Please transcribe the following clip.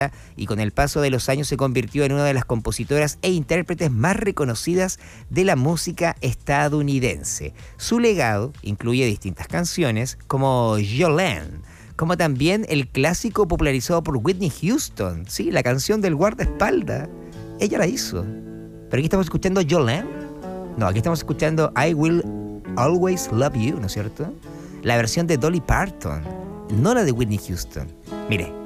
y con el paso de los años se convirtió en una de las compositoras e intérpretes más reconocidas de la música estadounidense. Su legado incluye distintas canciones como Jolene, como también el clásico popularizado por Whitney Houston, ¿sí? La canción del guardaespaldas. Ella la hizo. Pero aquí estamos escuchando Jolene. No, aquí estamos escuchando I Will Always Love You, ¿no es cierto? La versión de Dolly Parton, no la de Whitney Houston. Mire,